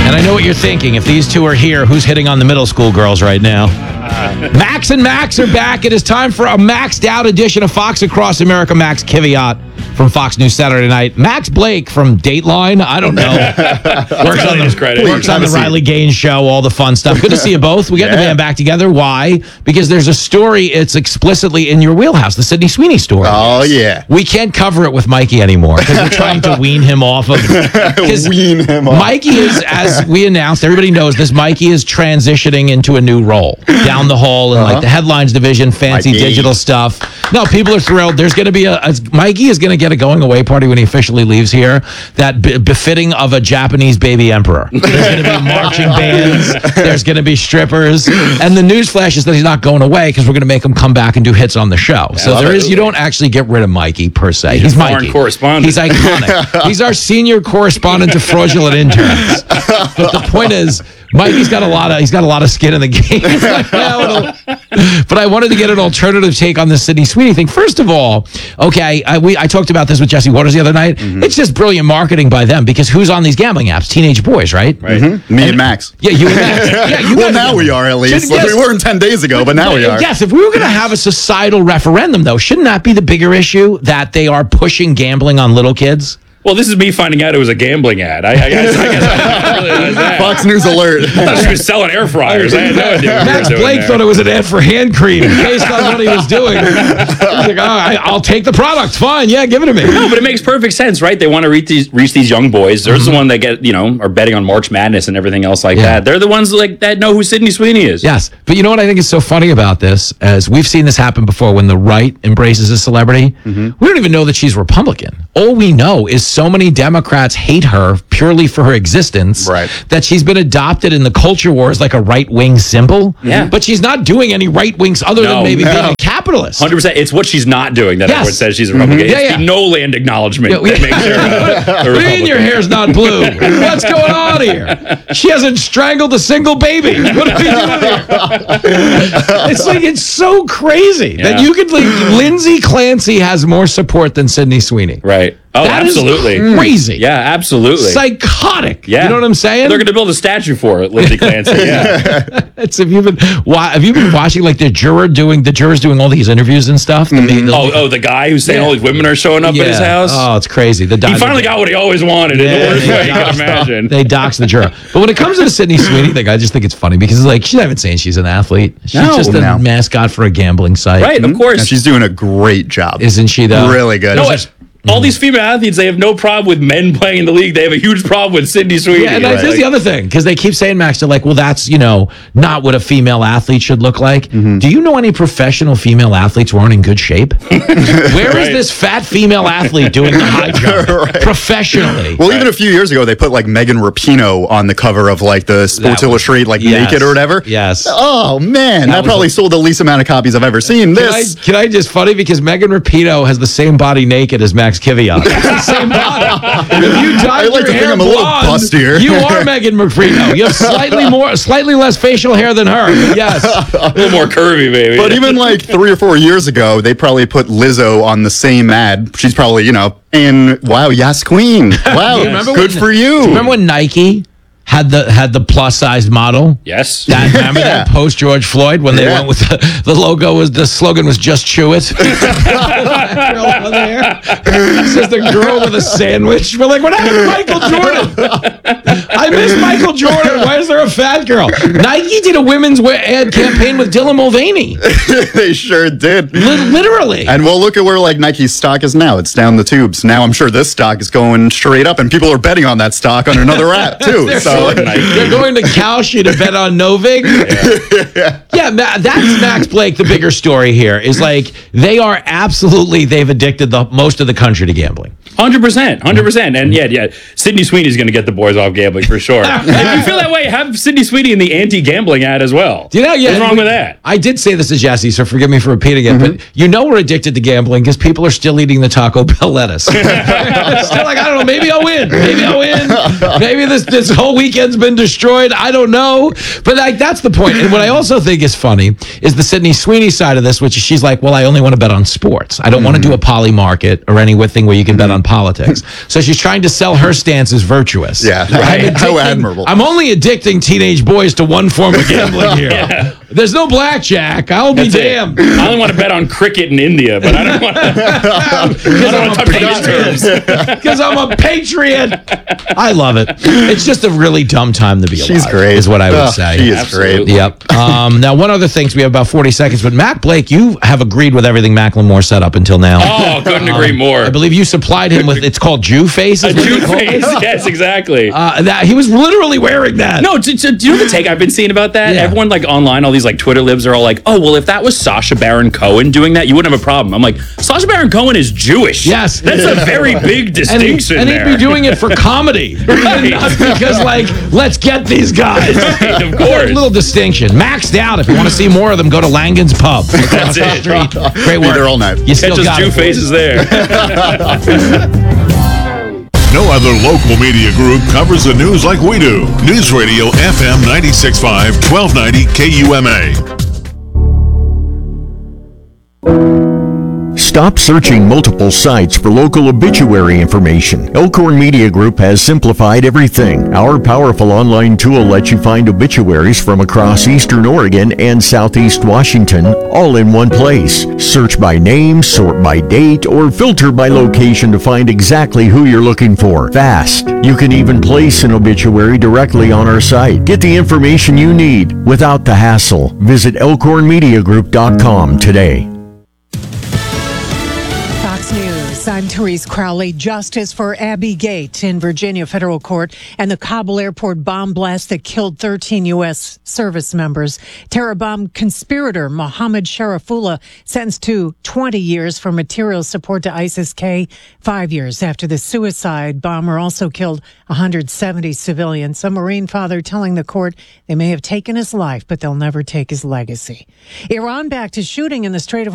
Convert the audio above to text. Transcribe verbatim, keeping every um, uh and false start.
And I know what you're thinking. If these two are here, who's hitting on the middle school girls right now? Max and Max are back. It is time for a maxed out edition of Fox Across America. Max Kiviat from Fox News Saturday Night. Max Blake from Dateline. I don't know. works on, the, works on the Riley Gaines show, all the fun stuff. Good to see you both. We got yeah. the band back together. Why? Because there's a story. It's explicitly in your wheelhouse, the Sydney Sweeney story. Oh, yeah. We can't cover it with Mikey anymore because we're trying to wean him off of Wean him off. Mikey is, as we announced, everybody knows this, Mikey is transitioning into a new role down the hall in uh-huh. like the headlines division, fancy Mikey. digital stuff. No, people are thrilled. There's going to be a, a Mikey is going to get a going away party when he officially leaves here that be, befitting of a Japanese baby emperor. There's going to be marching bands. There's going to be strippers. And the news flash is that he's not going away because we're going to make him come back and do hits on the show. Yeah, so there is, it. you don't actually get rid of Mikey per se. He's, he's foreign Mikey. correspondent. He's iconic. He's our senior correspondent to fraudulent interns. But the point is, Mikey's got a lot of he's got a lot of skin in the game. Like, well, but I wanted to get an alternative take on the Sydney Sweeney thing. First of all, okay, I, we I talked about this with Jesse Waters the other night. Mm-hmm. It's just brilliant marketing by them because who's on these gambling apps? Teenage boys, right? Right. Mm-hmm. Me and, and Max. Yeah, you and Max. Yeah, you well, now we are at least. Like, yes. We weren't ten days ago, but now we are. Yes, if we were going to have a societal referendum, though, shouldn't that be the bigger issue that they are pushing gambling on little kids? Well, this is me finding out it was a gambling ad. I, I, guess, I guess I didn't realize that. Fox News alert. I thought she was selling air fryers. I had no idea what Max Blake thought it was an ad for hand cream based on what he was doing. He was like, oh, I, I'll take the product. Fine. Yeah, give it to me. No, but it makes perfect sense, right? They want to reach these, reach these young boys. They're mm-hmm. the one that get, you know, are betting on March Madness and everything else like yeah. that. They're the ones like that know who Sydney Sweeney is. Yes. But you know what I think is so funny about this? As we've seen this happen before when the right embraces a celebrity, mm-hmm. we don't even know that she's Republican. All we know is so many Democrats hate her purely for her existence right. that she's been adopted in the culture wars like a right-wing symbol. Yeah. But she's not doing any right wings other no, than maybe no. being a capitalist. one hundred percent. It's what she's not doing that yes. everyone says she's a Republican. Mm-hmm. Yeah, it's yeah. the no land acknowledgement yeah, that makes her uh, a Republican. Your hair's not blue. What's going on here? She hasn't strangled a single baby. What are we doing here? It's like, it's so crazy yeah. that you could like, Lindsay Clancy has more support than Sydney Sweeney. Right. Oh, that absolutely. Is crazy. Yeah, absolutely. Psychotic. Yeah. You know what I'm saying? They're going to build a statue for it, Lindsay Clancy. Yeah. It's, have you been have you been watching like the juror doing the jurors doing all these interviews and stuff? Mm-hmm. The, the, oh, oh, the guy who's saying yeah. all these women are showing up yeah. at his house. Oh, it's crazy. The he finally got what he always wanted yeah, in the worst way you can imagine. They dox the juror. But when it comes to the Sydney Sweeney thing, I just think it's funny because it's like she's not even saying she's an athlete. She's no, just a no. mascot for a gambling site. Right, of course. And she's doing a great job. Isn't she though? Really good. No, all these female athletes, they have no problem with men playing in the league. They have a huge problem with Sydney Sweeney. Yeah, and that's right? like, the other thing, because they keep saying, Max, they're like, well, that's, you know, not what a female athlete should look like. Mm-hmm. Do you know any professional female athletes who aren't in good shape? Where right. is this fat female athlete doing the high jump right. professionally? Well, right. even a few years ago, they put like Megan Rapinoe on the cover of like the Sports Illustrated, like yes. naked or whatever. Yes. Oh, man. That, that probably a- sold the least amount of copies I've ever seen. Can this. I, can I just, funny, because Megan Rapinoe has the same body naked as Max Kiviat. The same body. If you dyed like your hair I'm blonde, a bustier. you are Megan Rapinoe. You have slightly more, slightly less facial hair than her. Yes, a little more curvy, baby. But even like three or four years ago, they probably put Lizzo on the same ad. She's probably, you know, in wow, yes, queen. Wow, good when, for you. Remember when Nike had the had the plus sized model? Yes. That, remember yeah. that post George Floyd when they yeah. went with the, the logo was the slogan was just chew it. It's just a girl with a sandwich. We're like, what happened to Michael Jordan? I miss Michael Jordan. Why is there a fat girl? Nike did a women's ad campaign with Dylan Mulvaney. They sure did. Li- literally. And well, look at where like Nike's stock is now. It's down the tubes. Now I'm sure this stock is going straight up, and people are betting on that stock on another app too. So they're going to Kalshi to bet on Novig. Yeah, yeah Ma- that's Max Blake. The bigger story here is like they are absolutely they've addicted the most of the country to gambling. one hundred percent, one hundred percent. And yeah, yeah, Sydney Sweeney's going to get the boys off gambling for sure. If you feel that way, have Sydney Sweeney in the anti-gambling ad as well. Do you know, yeah, What's wrong we- with that? I did say this is Jesse, so forgive me for repeating it, but you know we're addicted to gambling because people are still eating the Taco Bell lettuce. Still like, I don't know, maybe I'll win. Maybe I'll win. Maybe this this whole weekend's been destroyed. I don't know. But like that's the point. And what I also think is funny is the Sydney Sweeney side of this, which is she's like, well, I only want to bet on sports. I don't want to do a poly market or any thing where you can bet on politics. So she's trying to sell her stance as virtuous. Yeah, I'm right. How addicting- admirable. I'm only addicting teenage boys to one form of gambling here. Yeah. There's no blackjack. I'll be That's it. damned. I only want to bet on cricket in India, but I don't want to. I don't I'm want to a touch these terms. Because I'm a patriot. I love it. It's just a really dumb time to be alive. She's great. Is what I would Oh, say. She is Absolutely. great. Yep. Um, now, one other thing, so we have about forty seconds, but Mac Blake, you have agreed with everything Macklemore said up until now. Oh, couldn't agree more. I believe you supplied him with, it's called Jew face. A is what Jew they call it? face. Yes, exactly. Uh, that, he was literally wearing that. No, do, do, do you know the take I've been seeing about that? Yeah. Everyone like online, all these like Twitter libs are all like, "Oh, well, if that was Sacha Baron Cohen doing that, you wouldn't have a problem." I'm like, Sacha Baron Cohen is Jewish. Yes. that's a very big And, he, distinction and he'd there. be doing it for comedy. Not because, like, let's get these guys. Right, of A course. little distinction. Maxed out. If you want to see more of them, go to Langan's Pub. That's it. Street. Great Be work. there all night. You still Catch got us Jew it. faces there. No other local media group covers the news like we do. News Radio F M ninety-six point five, twelve ninety K U M A. Stop searching multiple sites for local obituary information. Elkhorn Media Group has simplified everything. Our powerful online tool lets you find obituaries from across Eastern Oregon and Southeast Washington, all in one place. Search by name, sort by date, or filter by location to find exactly who you're looking for. Fast. You can even place an obituary directly on our site. Get the information you need without the hassle. Visit elkhorn media group dot com today. Fox News. I'm Therese Crowley. Justice for Abby Gate in Virginia federal court and the Kabul airport bomb blast that killed thirteen U S service members. Terror bomb conspirator Mohammed Sharifullah sentenced to twenty years for material support to ISIS-K, five years after the suicide bomber also killed one hundred seventy civilians. A Marine father telling the court they may have taken his life, but they'll never take his legacy. Iran backed a shooting in the Strait of